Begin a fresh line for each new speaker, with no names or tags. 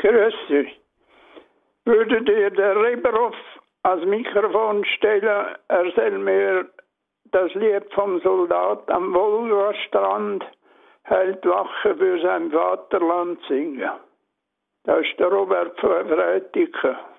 Grüß dich. Würdet ihr der Reberhoff als Mikrofon stellen, er soll mir das Lied vom Soldat am Wolgastrand hält Wache für sein Vaterland singen. Das ist der Robert von Frötiken.